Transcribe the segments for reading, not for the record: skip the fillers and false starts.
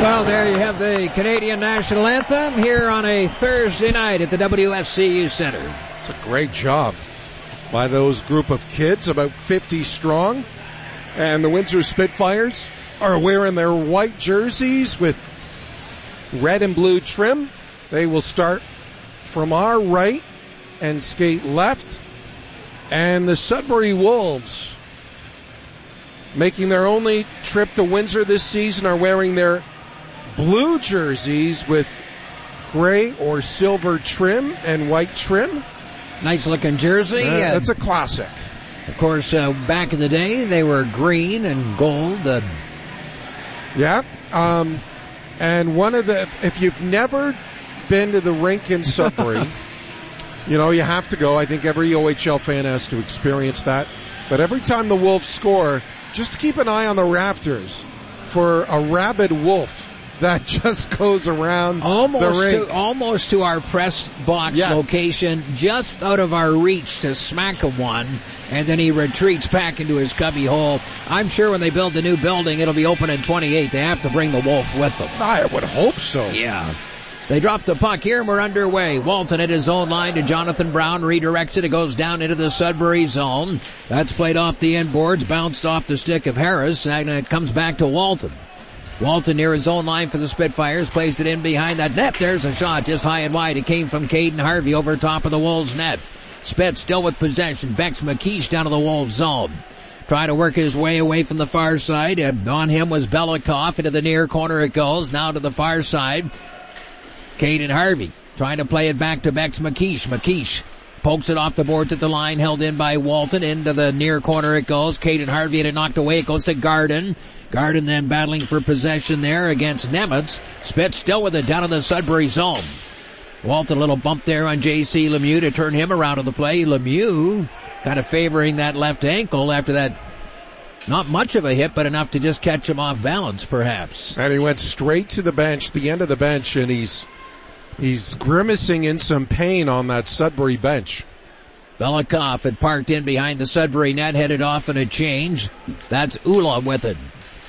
Well, there you have the Canadian National Anthem here on a Thursday night at the WSCU Center. It's a great job by those group of kids, about 50 strong. And the Windsor Spitfires are wearing their white jerseys with red and blue trim. They will start from our right and skate left. And the Sudbury Wolves, making their only trip to Windsor this season, are wearing their blue jerseys with gray or silver trim and white trim. Nice looking jersey. That's a classic. Of course, back in the day, they were green and gold. Yeah. And one of the, if you've never been to the rink in Sudbury, you know, you have to go. I think every OHL fan has to experience that. But every time the Wolves score, just keep an eye on the rafters for a rabid wolf that just goes around the rink. Almost to our press box location, just out of our reach to smack him one, and then he retreats back into his cubby hole. I'm sure when they build the new building, it'll be open in 28. They have to bring the wolf with them. I would hope so. Yeah. They drop the puck here, and we're underway. Walton at his own line to Jonathan Brown, redirects it. It goes down into the Sudbury zone. That's played off the inboards, bounced off the stick of Harris, and it comes back to Walton. Walton near his own line for the Spitfires, plays it in behind that net. There's a shot just high and wide. It came from Caden Harvey over top of the Wolves net. Spitz still with possession. Bex McKeish down to the Wolves zone. Trying to work his way away from the far side. On him was Belikov. Into the near corner it goes. Now to the far side. Caden Harvey trying to play it back to Bex McKeish. McKeish pokes it off the boards at the line, held in by Walton. Into the near corner it goes. Caden Harvey had it knocked away. It goes to Garden. Garden then battling for possession there against Nemitz. Spitz still with it down in the Sudbury zone. Walton a little bump there on J.C. Lemieux to turn him around to the play. Lemieux kind of favoring that left ankle after that. Not much of a hit, but enough to just catch him off balance, perhaps. And he went straight to the bench, the end of the bench, and he's grimacing in some pain on that Sudbury bench. Belikov had parked in behind the Sudbury net, headed off in a change. That's Ula with it.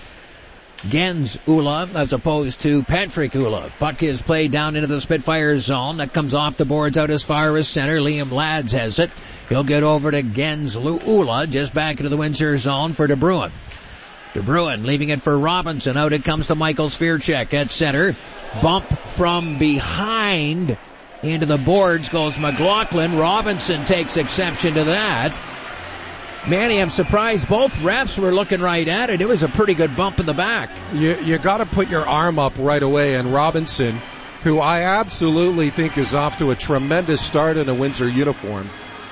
Gens Ula as opposed to Patrick Ula. Puck is played down into the Spitfire zone. That comes off the boards out as far as center. Liam Lads has it. He'll get over to Gens Ula just back into the Windsor zone for De Bruin. De Bruin leaving it for Robinson. Out it comes to Michael Svirchek at center. Bump from behind into the boards goes McLaughlin. Robinson takes exception to that. Manny, I'm surprised both refs were looking right at it. It was a pretty good bump in the back. You got to put your arm up right away, and Robinson, who I absolutely think is off to a tremendous start in a Windsor uniform.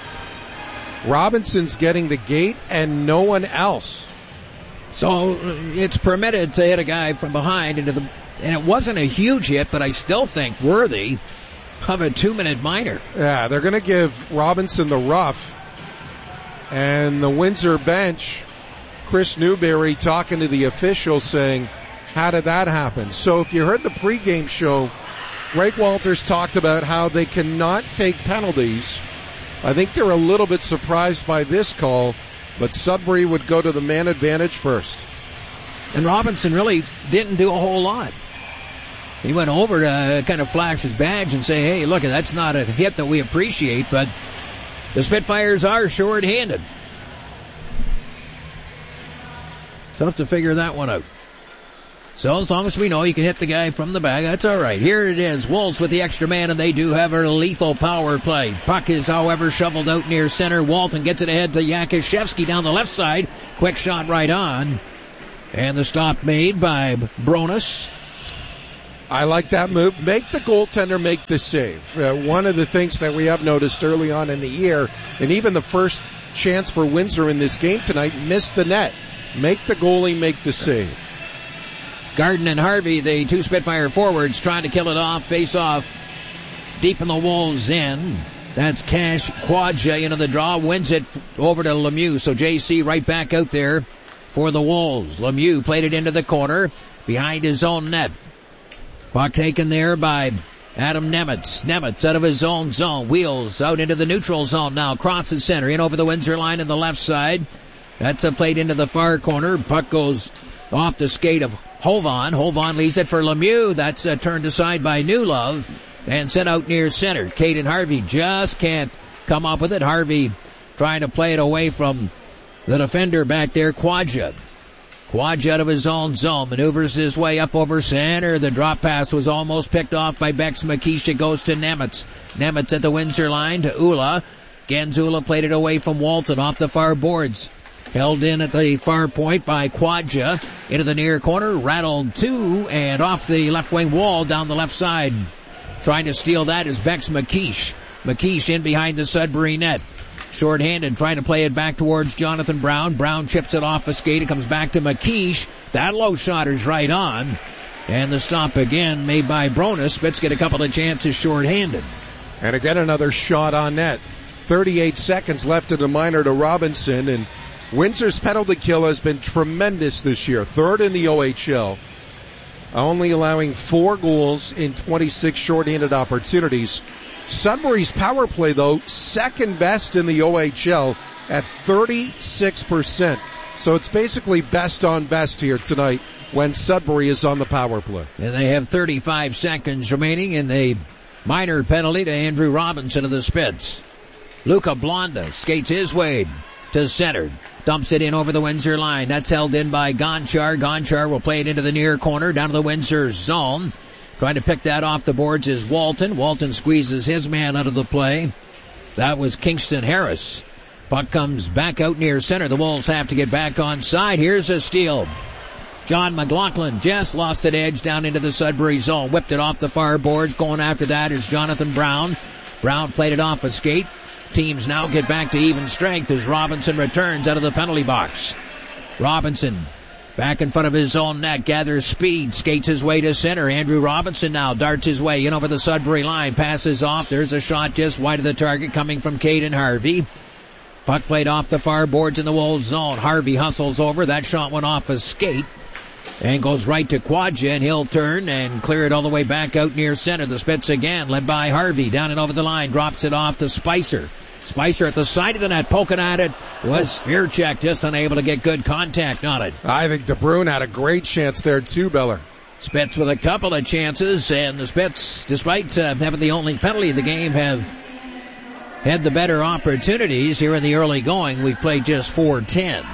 Robinson's getting the gate and no one else. So it's permitted to hit a guy from behind and it wasn't a huge hit, but I still think worthy of a 2-minute minor. Yeah, they're going to give Robinson the rough. And the Windsor bench, Chris Newberry talking to the officials saying, how did that happen? So if you heard the pregame show, Greg Walters talked about how they cannot take penalties. I think they're a little bit surprised by this call, but Sudbury would go to the man advantage first. And Robinson really didn't do a whole lot. He went over to kind of flash his badge and say, hey, look, that's not a hit that we appreciate, but the Spitfires are short-handed. Tough to figure that one out. So as long as we know you can hit the guy from the back, that's all right. Here it is. Wolves with the extra man, and they do have a lethal power play. Puck is, however, shoveled out near center. Walton gets it ahead to Yakushevsky down the left side. Quick shot right on. And the stop made by Bronis. I like that move. Make the goaltender make the save. One of the things that we have noticed early on in the year, and even the first chance for Windsor in this game tonight, missed the net. Make the goalie make the save. Garden and Harvey, the two Spitfire forwards, trying to kill it off. Face off deep in the Wolves' end. That's Cash Quadja into the draw. Wins it over to Lemieux. So JC right back out there for the Wolves. Lemieux played it into the corner behind his own net. Puck taken there by Adam Nemitz. Nemitz out of his own zone. Wheels out into the neutral zone now. Crosses center. In over the Windsor line on the left side. That's a plate into the far corner. Puck goes off the skate of Hovon leaves it for Lemieux. That's turned aside by Newlove and sent out near center. Caden Harvey just can't come up with it. Harvey trying to play it away from the defender back there, Quadja. Quadja out of his own zone, maneuvers his way up over center. The drop pass was almost picked off by Bex McKeish. It goes to Nemitz. Nemitz at the Windsor line to Ula. Genzula played it away from Walton off the far boards. Held in at the far point by Quadja. Into the near corner, rattled two, and off the left wing wall down the left side. Trying to steal that is Bex McKeish. McKeish in behind the Sudbury net. Short-handed, trying to play it back towards Jonathan Brown. Brown chips it off a skate. It comes back to McKeish. That low shot is right on. And the stop again made by Brona. Spitz get a couple of chances short-handed. And again, another shot on net. 38 seconds left in the minor to Robinson. And Windsor's penalty kill has been tremendous this year. Third in the OHL. Only allowing 4 goals in 26 short-handed opportunities. Sudbury's power play, though, second best in the OHL at 36%. So it's basically best on best here tonight when Sudbury is on the power play. And they have 35 seconds remaining in the minor penalty to Andrew Robinson of the Spitz. Luca Blonda skates his way to center. Dumps it in over the Windsor line. That's held in by Gonchar. Gonchar will play it into the near corner down to the Windsor zone. Trying to pick that off the boards is Walton. Walton squeezes his man out of the play. That was Kingston Harris. Puck comes back out near center. The Wolves have to get back on side. Here's a steal. John McLaughlin just lost an edge down into the Sudbury zone. Whipped it off the far boards. Going after that is Jonathan Brown. Brown played it off a skate. Teams now get back to even strength as Robinson returns out of the penalty box. Robinson back in front of his own net, gathers speed, skates his way to center. Andrew Robinson now darts his way in over the Sudbury line, passes off. There's a shot just wide of the target coming from Caden Harvey. Puck played off the far boards in the Wolves zone. Harvey hustles over. That shot went off a skate and goes right to Quadja, and he'll turn and clear it all the way back out near center. The Spitz again, led by Harvey, down and over the line, drops it off to Spicer. Spicer at the side of the net, poking at it, was Svirchek just unable to get good contact on it. I think De Bruyne had a great chance there too, Beller. Spitz with a couple of chances, and the Spitz, despite having the only penalty of the game, have had the better opportunities here in the early going. We've played just 4-10.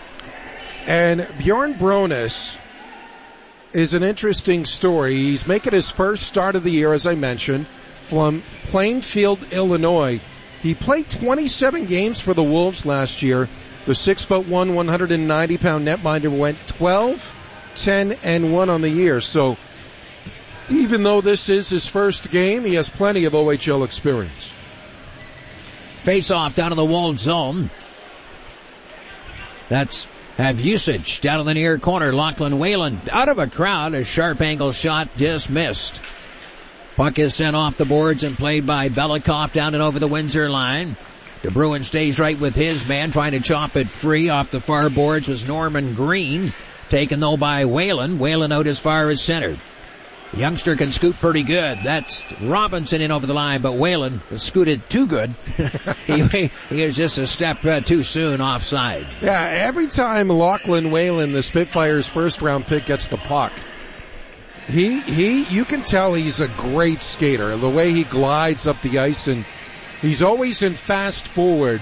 And Bjorn Bronis is an interesting story. He's making his first start of the year, as I mentioned, from Plainfield, Illinois. He played 27 games for the Wolves last year. The 6'1", 190-pound netminder went 12-10-1 on the year. So even though this is his first game, he has plenty of OHL experience. Face off down in the Wolves zone. That's have usage down in the near corner. Lachlan Whalen out of a crowd. A sharp angle shot just missed. Puck is sent off the boards and played by Belikoff down and over the Windsor line. De Bruyne stays right with his man, trying to chop it free. Off the far boards was Norman Green. Taken though by Whalen. Whalen out as far as center. The youngster can scoot pretty good. That's Robinson in over the line, but Whalen scooted too good. he was just a step too soon offside. Yeah, every time Lachlan Whalen, the Spitfires' first-round pick, gets the puck, you can tell he's a great skater. The way he glides up the ice, and he's always in fast forward.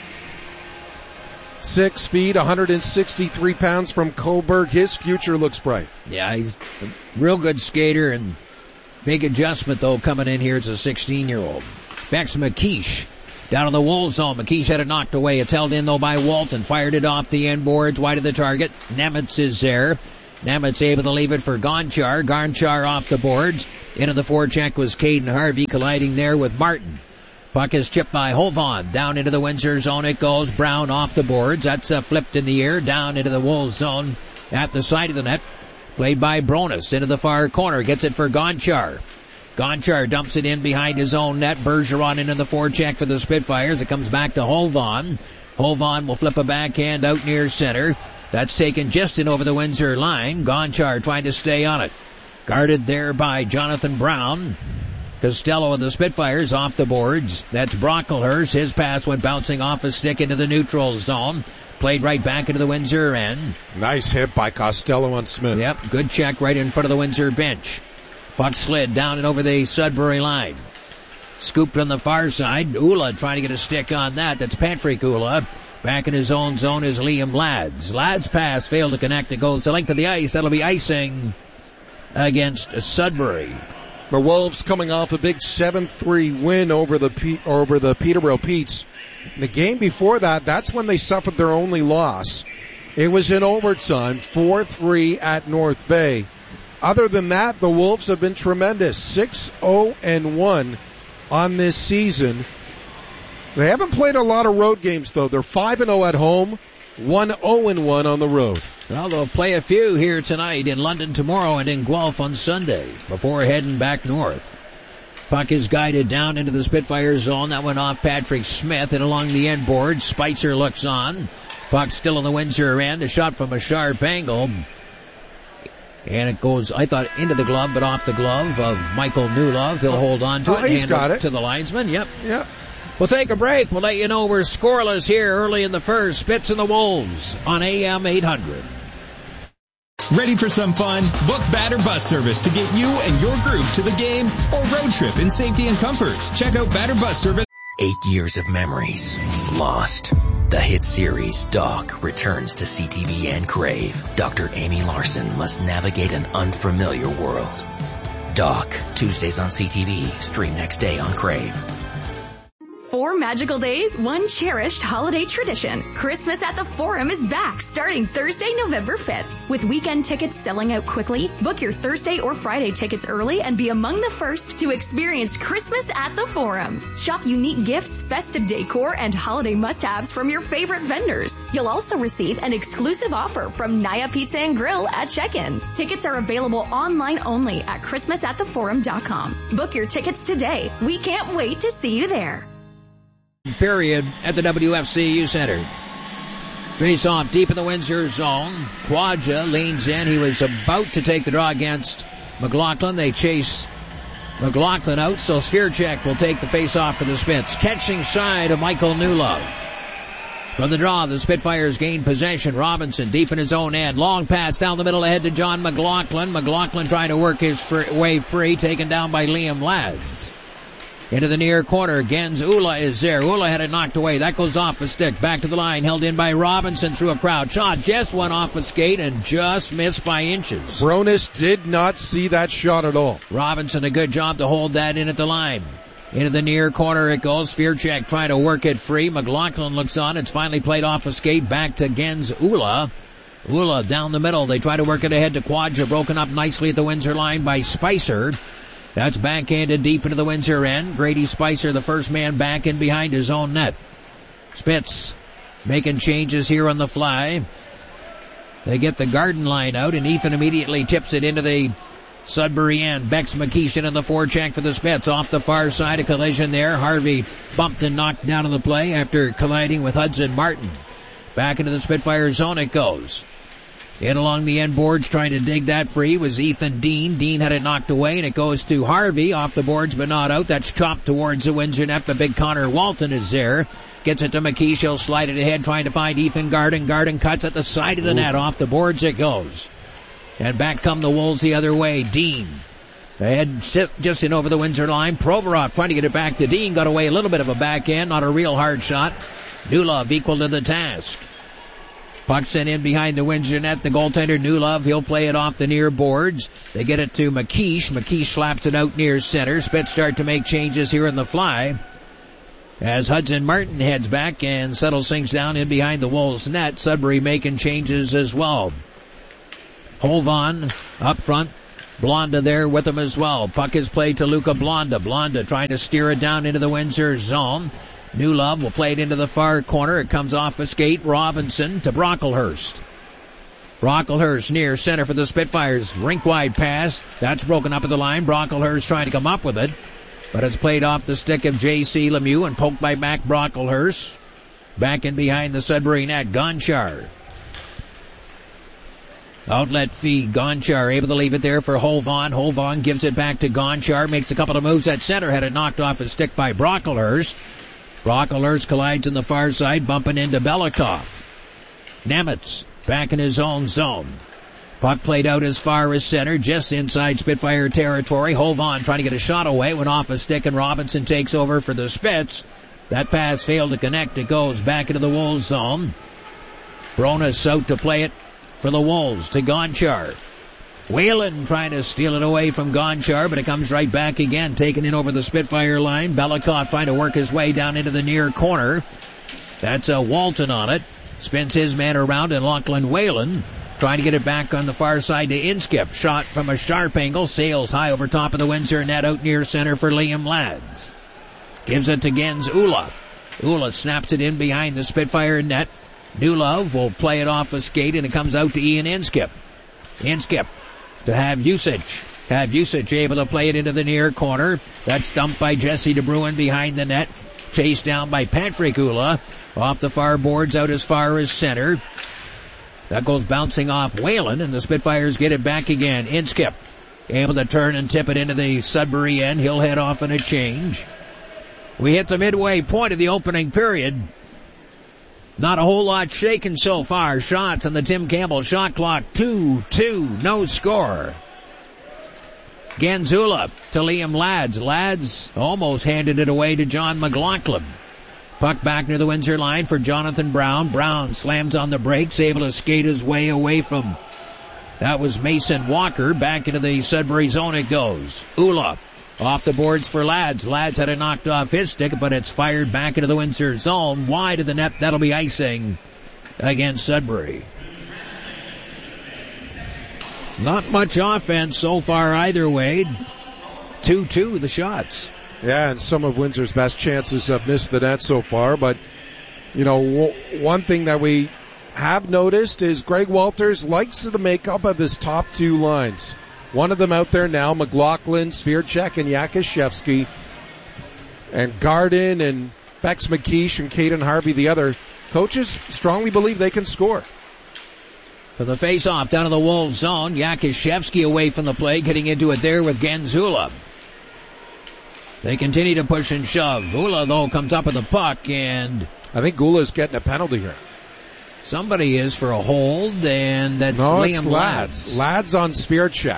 6 feet, 163 pounds from Coburg. His future looks bright. Yeah, he's a real good skater, and big adjustment, though, coming in here as a 16-year-old. Bex McKeish down in the Wolves zone. McKeish had it knocked away. It's held in, though, by Walton. Fired it off the end boards, wide of the target. Nemitz is there. Nemitz able to leave it for Gonchar. Gonchar off the boards. Into the forecheck was Caden Harvey, colliding there with Martin. Puck is chipped by Hovon. Down into the Windsor zone it goes. Brown off the boards. That's flipped in the air. Down into the Wolves zone at the side of the net. Played by Bronis. Into the far corner. Gets it for Gonchar. Gonchar dumps it in behind his own net. Bergeron into the forecheck for the Spitfires. It comes back to Hovon. Hovon will flip a backhand out near center. That's taken just in over the Windsor line. Gonchar trying to stay on it. Guarded there by Jonathan Brown. Costello and the Spitfires off the boards. That's Brocklehurst. His pass went bouncing off a stick into the neutral zone. Played right back into the Windsor end. Nice hit by Costello on Smith. Yep, good check right in front of the Windsor bench. Puck slid down and over the Sudbury line. Scooped on the far side. Ula trying to get a stick on that. That's Patrick Ula. Back in his own zone is Liam Lads. Lads' pass failed to connect. It goes the length of the ice. That'll be icing against Sudbury. The Wolves coming off a big 7-3 win over the Peterborough Petes. The game before that, that's when they suffered their only loss. It was in overtime, 4-3 at North Bay. Other than that, the Wolves have been tremendous, 6-0-1 on this season. They haven't played a lot of road games, though. They're 5-0 at home, 1-0-1 on the road. Well, they'll play a few here tonight in London tomorrow and in Guelph on Sunday before heading back north. Puck is guided down into the Spitfire zone. That went off Patrick Smith and along the end board. Spicer looks on. Puck still in the Windsor end. A shot from a sharp angle. And it goes, I thought, into the glove, but off the glove of Michael Newlove. He'll hold on to it. He's got it. To the linesman. Yep. Yep. We'll take a break. We'll let you know we're scoreless here early in the first. Spits and the Wolves on AM 800. Ready for some fun? Book Batter Bus Service to get you and your group to the game or road trip in safety and comfort. Check out Batter Bus Service. 8 years of memories lost. The hit series Doc returns to CTV and Crave. Dr. Amy Larson must navigate an unfamiliar world. Doc, Tuesdays on CTV, stream next day on Crave. 4 magical days, 1 cherished holiday tradition. Christmas at the Forum is back starting Thursday, November 5th. With weekend tickets selling out quickly, book your Thursday or Friday tickets early and be among the first to experience Christmas at the Forum. Shop unique gifts, festive decor, and holiday must-haves from your favorite vendors. You'll also receive an exclusive offer from Naya Pizza and Grill at check-in. Tickets are available online only at christmasattheforum.com. Book your tickets today. We can't wait to see you there. Period at the WFCU Center. Face off deep in the Windsor zone. Quadja leans in. He was about to take the draw against McLaughlin. They chase McLaughlin out, so Svirchek will take the face off for the Spits. Catching side of Michael Newlove. From the draw, the Spitfires gain possession. Robinson deep in his own end. Long pass down the middle ahead to John McLaughlin. McLaughlin trying to work his way free, taken down by Liam Lads. Into the near corner, Gens Ula is there. Ula had it knocked away. That goes off a stick. Back to the line, held in by Robinson through a crowd. Shot just went off a skate and just missed by inches. Bronis did not see that shot at all. Robinson, a good job to hold that in at the line. Into the near corner it goes. Svirchek trying to work it free. McLaughlin looks on. It's finally played off a skate. Back to Gens Ula. Ula down the middle. They try to work it ahead to Quadja. Broken up nicely at the Windsor line by Spicer. That's backhanded deep into the Windsor end. Grady Spicer, the first man back in behind his own net. Spitz making changes here on the fly. They get the Garden line out, and Ethan immediately tips it into the Sudbury end. Bex McKeeston in the forecheck for the Spitz. Off the far side, a collision there. Harvey bumped and knocked down on the play after colliding with Hudson Martin. Back into the Spitfire zone it goes. In along the end boards, trying to dig that free was Ethan Dean. Dean had it knocked away, and it goes to Harvey. Off the boards, but not out. That's chopped towards the Windsor net, but big Connor Walton is there. Gets it to McKeish. He'll slide it ahead, trying to find Ethan Garden. Garden cuts at the side of the net. Off the boards it goes. And back come the Wolves the other way. Dean. Ahead just in over the Windsor line. Provorov trying to get it back to Dean. Got away a little bit of a backhand. Not a real hard shot. Newlove equal to the task. Puck sent in behind the Windsor net. The goaltender, Newlove, he'll play it off the near boards. They get it to McKeish. McKeish slaps it out near center. Spits start to make changes here in the fly. As Hudson Martin heads back and settles things down in behind the Wolves net. Sudbury making changes as well. Hovan up front. Blonda there with him as well. Puck is played to Luca Blonda. Blonda trying to steer it down into the Windsor zone. Newlove will play it into the far corner. It comes off a skate. Robinson to Brocklehurst. Brocklehurst near center for the Spitfires. Rink-wide pass. That's broken up at the line. Brocklehurst trying to come up with it. But it's played off the stick of J.C. Lemieux and poked by Mac Brocklehurst. Back in behind the Sudbury net, Gonchar. Outlet feed. Gonchar able to leave it there for Holvon. Holvon gives it back to Gonchar. Makes a couple of moves at center. Had it knocked off his stick by Brocklehurst. Brocklehurst collides in the far side, bumping into Belikov. Nemitz back in his own zone. Puck played out as far as center, just inside Spitfire territory. Holvon trying to get a shot away. Went off a stick and Robinson takes over for the Spits. That pass failed to connect. It goes back into the Wolves zone. Bronis out to play it for the Wolves to Gonchar. Whalen trying to steal it away from Gonchar, but it comes right back again, taken in over the Spitfire line. Belikov trying to work his way down into the near corner. That's Walton on it. Spins his man around, and Lachlan Whalen trying to get it back on the far side to Inskip. Shot from a sharp angle, sails high over top of the Windsor net out near center for Liam Lads. Gives it to Gens Ula. Ula snaps it in behind the Spitfire net. Newlove will play it off a skate, and it comes out to Ian Inskip. Inskip to have Usage. Have Usage able to play it into the near corner. That's dumped by Jesse DeBruin behind the net. Chased down by Patrick Ula. Off the far boards out as far as center. That goes bouncing off Whalen, and the Spitfires get it back again. Inskip able to turn and tip it into the Sudbury end. He'll head off in a change. We hit the midway point of the opening period. Not a whole lot shaken so far. Shots on the Tim Campbell shot clock. 2-2. No score. Genzula to Liam Lads. Lads almost handed it away to John McLaughlin. Puck back near the Windsor line for Jonathan Brown. Brown slams on the brakes, able to skate his way away from. That was Mason Walker. Back into the Sudbury zone it goes. Ula off the boards for Lads. Lads had it knocked off his stick, but it's fired back into the Windsor zone. Wide of the net. That'll be icing against Sudbury. Not much offense so far either way. 2-2 the shots. Yeah, and some of Windsor's best chances have missed the net so far. But, you know, one thing that we have noticed is Greg Walters likes the makeup of his top two lines. One of them out there now, McLaughlin, Svirchek, and Yakishevsky. And Garden and Bex McKeish and Caden Harvey, the other. Coaches strongly believe they can score. For the face-off down in the Wolves zone, Yakishevsky away from the play, getting into it there with Genzula. They continue to push and shove. Ula, though, comes up with the puck, and I think Gula's getting a penalty here. Somebody is for a hold, and that's Liam Lads. Lads on Svirchek.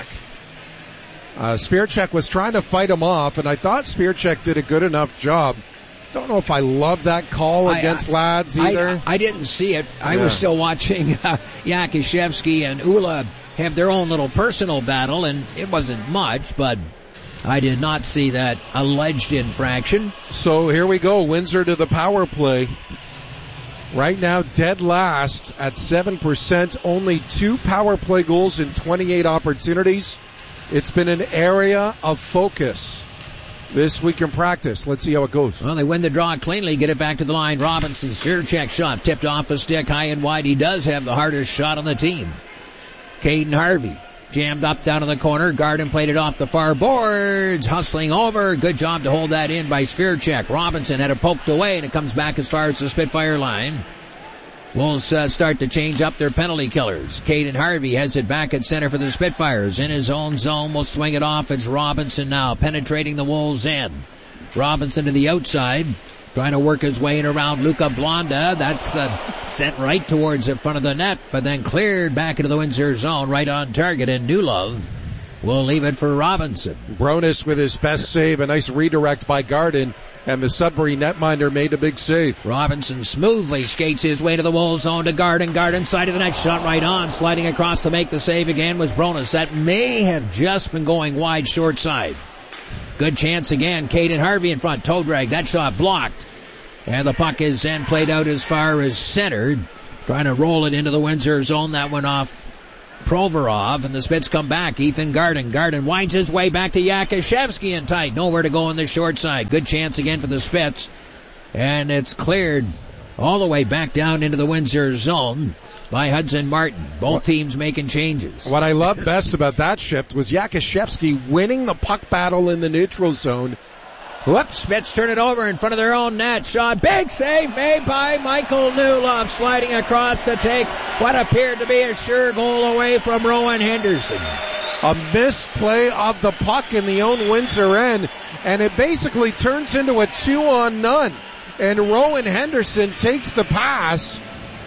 Svirchek was trying to fight him off, and I thought Svirchek did a good enough job. Don't know if I love that call against Lads either. I didn't see it. I was still watching Yakishevsky and Ula have their own little personal battle, and it wasn't much, but I did not see that alleged infraction. So here we go. Windsor to the power play. Right now, dead last at 7%. Only 2 power play goals in 28 opportunities. It's been an area of focus this week in practice. Let's see how it goes. Well, they win the draw cleanly, get it back to the line. Robinson, Svirchek shot, tipped off a stick high and wide. He does have the hardest shot on the team. Caden Harvey jammed up down in the corner. Garden played it off the far boards, hustling over. Good job to hold that in by Svirchek. Robinson had it poked away, and it comes back as far as the Spitfire line. Wolves start to change up their penalty killers. Caden Harvey has it back at center for the Spitfires. In his own zone, will swing it off. It's Robinson now, penetrating the Wolves' end. Robinson to the outside, trying to work his way in around Luca Blonda. That's sent right towards the front of the net, but then cleared back into the Windsor zone, right on target, and Newlove will leave it for Robinson. Bronis with his best save, a nice redirect by Garden, and the Sudbury netminder made a big save. Robinson smoothly skates his way to the Wolves zone to Garden. Garden side of the net, shot right on. Sliding across to make the save again was Bronis. That may have just been going wide short side. Good chance again. Caden Harvey in front. Toe drag. That shot blocked. And the puck is then played out as far as center. Trying to roll it into the Windsor zone. That went off Provorov, and the Spits come back. Ethan Garden. Garden winds his way back to Yakishevsky in tight. Nowhere to go on the short side. Good chance again for the Spits. And it's cleared all the way back down into the Windsor zone by Hudson Martin. Both teams making changes. What I loved best about that shift was Yakishevsky winning the puck battle in the neutral zone, Whoops, Spitz turn it over in front of their own net. Shot, big save made by Michael Newlove, sliding across to take what appeared to be a sure goal away from Rowan Henderson. A misplay of the puck in the own Windsor end, and it basically turns into a 2-on-none. And Rowan Henderson takes the pass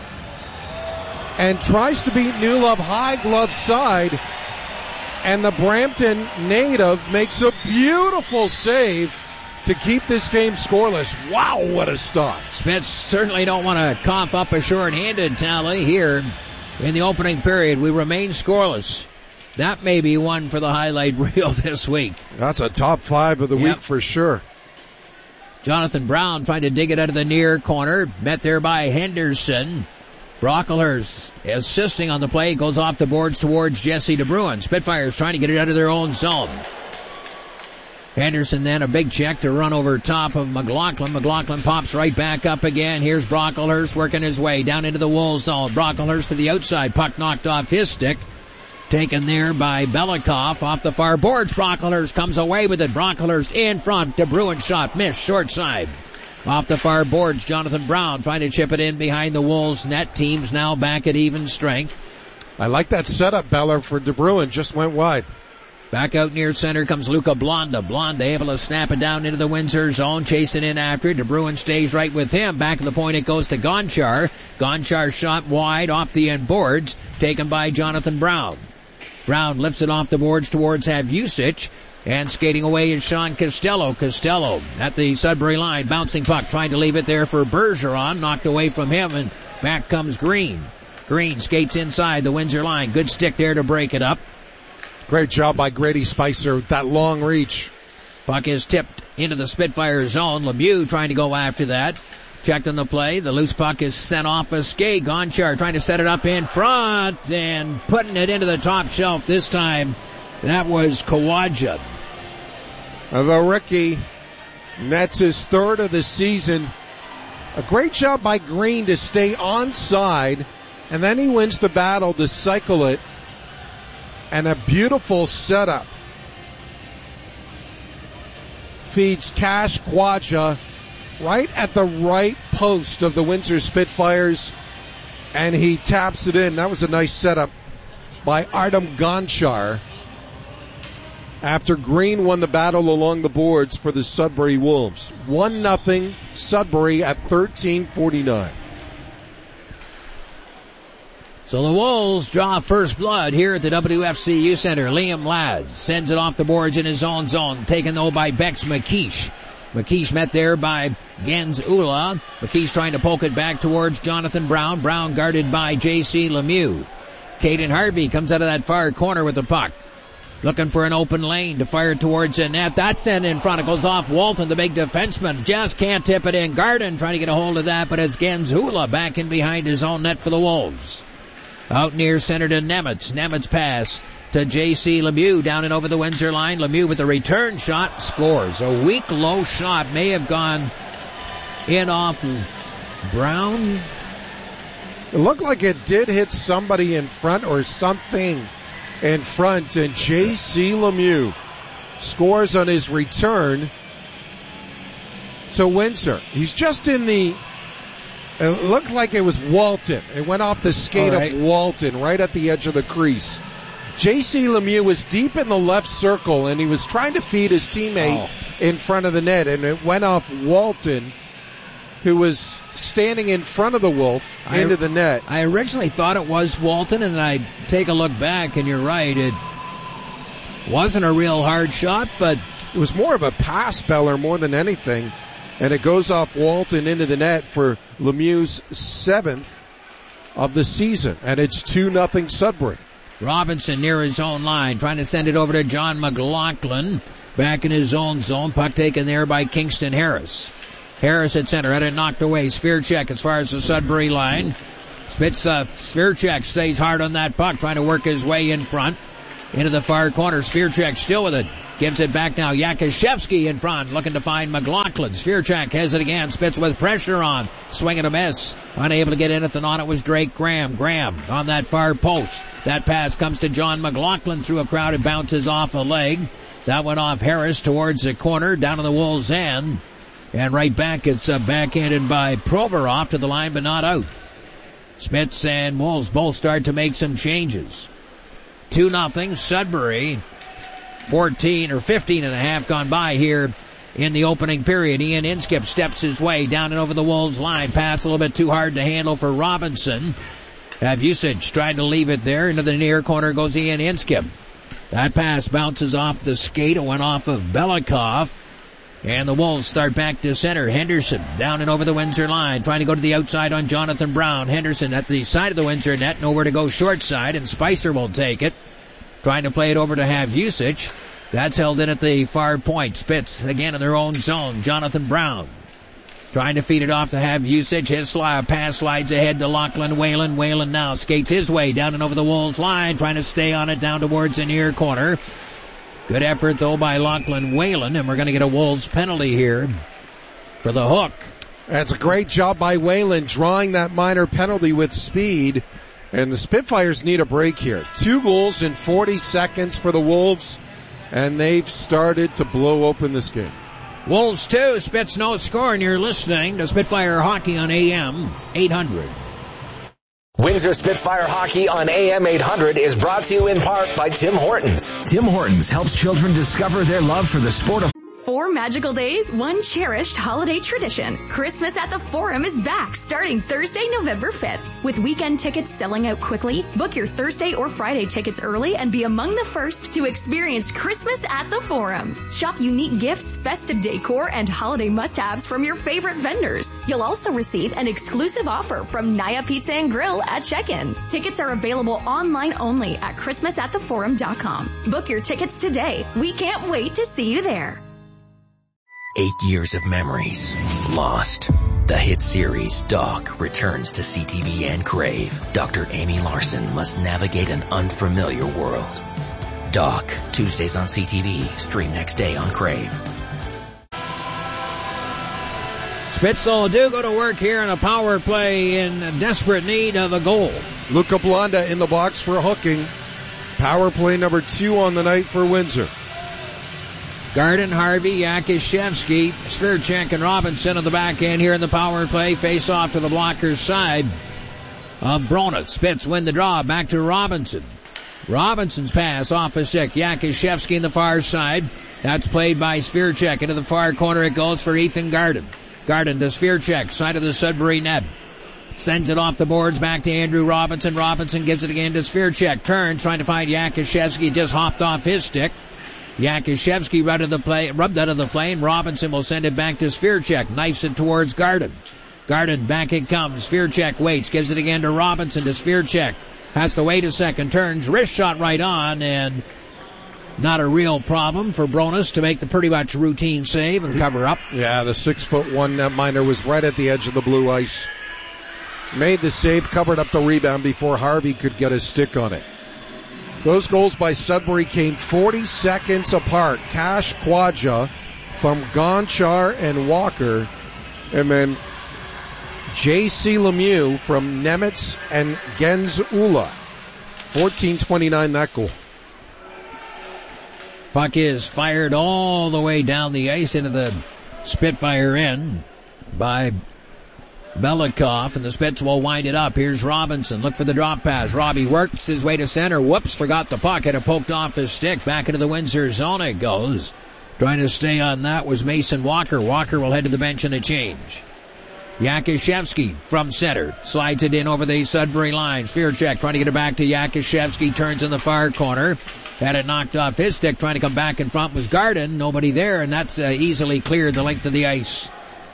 and tries to beat Newlove high glove side, and the Brampton native makes a beautiful save to keep this game scoreless. Wow, what a stop. Spitz certainly don't want to cough up a short-handed tally here in the opening period. We remain scoreless. That may be one for the highlight reel this week. That's a top 5 of the week for sure. Jonathan Brown trying to dig it out of the near corner. Met there by Henderson. Brocklehurst assisting on the play. Goes off the boards towards Jesse DeBruin. Spitfires trying to get it out of their own zone. Henderson then a big check to run over top of McLaughlin. McLaughlin pops right back up again. Here's Brocklehurst working his way down into the Wolves zone. Brocklehurst to the outside. Puck knocked off his stick. Taken there by Belikov off the far boards. Brocklehurst comes away with it. Brocklehurst in front. DeBruin shot missed short side. Off the far boards, Jonathan Brown trying to chip it in behind the Wolves net. Teams now back at even strength. I like that setup, Beller, for DeBruin. Just went wide. Back out near center comes Luca Blonda. Blonda able to snap it down into the Windsor zone, chasing in after it. DeBruin stays right with him. Back of the point it goes to Gonchar. Gonchar shot wide off the end boards, taken by Jonathan Brown. Brown lifts it off the boards towards Havusic, and skating away is Sean Costello. Costello at the Sudbury line, bouncing puck, trying to leave it there for Bergeron, knocked away from him, and back comes Green. Green skates inside the Windsor line. Good stick there to break it up. Great job by Grady Spicer with that long reach. Puck is tipped into the Spitfire zone. Lemieux trying to go after that. Checked on the play. The loose puck is sent off a skate. Gonchar trying to set it up in front and putting it into the top shelf this time. That was Kawaja. The rookie nets his third of the season. A great job by Green to stay onside, and then he wins the battle to cycle it. And a beautiful setup. Feeds Cash Kawaja right at the right post of the Windsor Spitfires, and he taps it in. That was a nice setup by Artem Gonchar after Green won the battle along the boards for the Sudbury Wolves. 1-0 Sudbury at 13:49. So the Wolves draw first blood here at the WFCU Center. Liam Ladd sends it off the boards in his own zone, taken though by Bex McKeish. McKeish met there by Gens Ula. McKeish trying to poke it back towards Jonathan Brown. Brown guarded by J.C. Lemieux. Caden Harvey comes out of that far corner with the puck. Looking for an open lane to fire towards the net. That's then in front. It goes off Walton, the big defenseman. Just can't tip it in. Garden trying to get a hold of that, but it's Gens Ula back in behind his own net for the Wolves. Out near center to Nemitz. Nemitz pass to J.C. Lemieux down and over the Windsor line. Lemieux with a return shot scores. A weak low shot may have gone in off Brown. It looked like it did hit somebody in front or something in front, and J.C. Lemieux scores on his return to Windsor. He's just in the... It looked like it was Walton. It went off the skate of Walton right at the edge of the crease. J.C. Lemieux was deep in the left circle, and he was trying to feed his teammate in front of the net, and it went off Walton, who was standing in front of the Wolf into the net. I originally thought it was Walton, and I take a look back, and you're right. It wasn't a real hard shot, but it was more of a pass, Beller, more than anything. And it goes off Walton into the net for Lemieux's 7th of the season. And it's 2-0 Sudbury. Robinson near his own line, trying to send it over to John McLaughlin. Back in his own zone. Puck taken there by Kingston Harris. Harris at center, had it knocked away. Sphere check as far as the Sudbury line. Sphere check stays hard on that puck, trying to work his way in front. Into the far corner. Sphere check still with it. Gives it back now. Yakushevsky in front, looking to find McLaughlin. Spherchak has it again. Spitz with pressure on. Swing and a miss. Unable to get anything on it was Drake Graham. Graham on that far post. That pass comes to John McLaughlin through a crowd. It bounces off a leg. That went off Harris towards the corner, down to the Wolves' end. And right back, it's backhanded by Provorov to the line, but not out. Spitz and Wolves both start to make some changes. 2-0 Sudbury. 15 and a half gone by here in the opening period. Ian Inskip steps his way down and over the Wolves' line. Pass a little bit too hard to handle for Robinson. Usage tried to leave it there. Into the near corner goes Ian Inskip. That pass bounces off the skate. It went off of Belikov. And the Wolves start back to center. Henderson down and over the Windsor line, trying to go to the outside on Jonathan Brown. Henderson at the side of the Windsor net, nowhere to go short side, and Spicer will take it. Trying to play it over to Usage. That's held in at the far point. Spitz again in their own zone. Jonathan Brown trying to feed it off to Usage. His pass slides ahead to Lachlan Whalen. Whalen now skates his way down and over the Wolves line, trying to stay on it down towards the near corner. Good effort, though, by Lachlan Whalen, and we're going to get a Wolves penalty here for the hook. That's a great job by Whalen, drawing that minor penalty with speed. And the Spitfires need a break here. 2 goals in 40 seconds for the Wolves, and they've started to blow open this game. Wolves 2, Spitz no score, and you're listening to Spitfire Hockey on AM 800. Windsor Spitfire Hockey on AM 800 is brought to you in part by Tim Hortons. Tim Hortons helps children discover their love for the sport of 4 magical days, 1 cherished holiday tradition. Christmas at the Forum is back starting Thursday, November 5th. With weekend tickets selling out quickly, book your Thursday or Friday tickets early and be among the first to experience Christmas at the Forum. Shop unique gifts, festive decor, and holiday must-haves from your favorite vendors. You'll also receive an exclusive offer from Naya Pizza and Grill at check-in. Tickets are available online only at christmasattheforum.com. Book your tickets today. We can't wait to see you there. 8 years of memories lost. The hit series Doc returns to CTV and Crave. Dr. Amy Larson must navigate an unfamiliar world. Doc, Tuesdays on CTV, stream next day on Crave. Spitzel do go to work here in a power play in desperate need of a goal. Luca Blonda in the box for hooking. Power play number 2 on the night for Windsor. Garden, Harvey, Yakishevsky, Svirchek, and Robinson on the back end here in the power play. Face off to the blocker's side of Brona. Spitz win the draw. Back to Robinson. Robinson's pass off a stick. Yakishevsky in the far side. That's played by Svirchek. Into the far corner it goes for Ethan Garden. Garden to Svirchek, side of the Sudbury net. Sends it off the boards back to Andrew Robinson. Robinson gives it again to Svirchek. Turns, trying to find Yakishevsky. Just hopped off his stick. Yakishevsky rubbed out of the play, and Robinson will send it back to Svirchek. Knifes it towards Garden. Garden, back it comes. Svirchek waits, gives it again to Robinson, to Svirchek. Has to wait a second, turns, wrist shot right on, and not a real problem for Bronis to make the pretty much routine save and cover up. Yeah, the 6'1" netminder was right at the edge of the blue ice. Made the save, covered up the rebound before Harvey could get his stick on it. Those goals by Sudbury came 40 seconds apart. Cash Quadja from Gonchar and Walker. And then J.C. Lemieux from Nemitz and Genzula. 14:29 that goal. Puck is fired all the way down the ice into the Spitfire end by Belikov, and the Spits will wind it up. Here's Robinson. Look for the drop pass. Robbie works his way to center. Whoops, forgot the puck. Had it poked off his stick. Back into the Windsor zone it goes. Trying to stay on that was Mason Walker. Walker will head to the bench in a change. Yakishevsky from center. Slides it in over the Sudbury line. Svirchek trying to get it back to Yakishevsky. Turns in the far corner. Had it knocked off his stick. Trying to come back in front was Garden. Nobody there, and that's easily cleared the length of the ice.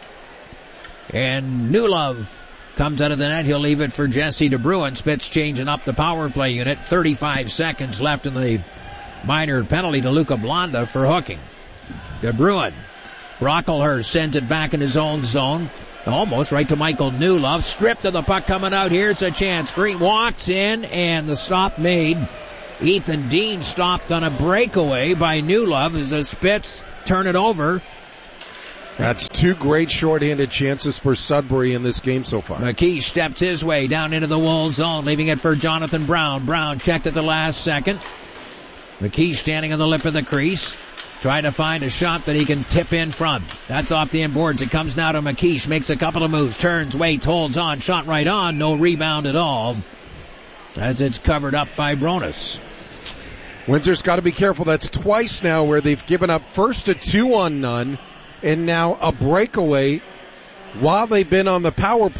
And Newlove comes out of the net. He'll leave it for Jesse DeBruin. Spitz changing up the power play unit. 35 seconds left in the minor penalty to Luca Blonda for hooking. DeBruin. Brocklehurst sends it back in his own zone. Almost right to Michael Newlove. Stripped of the puck coming out. Here's a chance. Green walks in, and the stop made. Ethan Dean stopped on a breakaway by Newlove as the Spits turn it over. That's 2 great shorthanded chances for Sudbury in this game so far. McKee steps his way down into the Wolves zone, leaving it for Jonathan Brown. Brown checked at the last second. McKee standing on the lip of the crease. Trying to find a shot that he can tip in front. That's off the inboards. It comes now to McKeish. Makes a couple of moves. Turns, waits, holds on. Shot right on. No rebound at all. As it's covered up by Bronis. Windsor's got to be careful. That's twice now where they've given up first a 2-on-none and now a breakaway while they've been on the power play.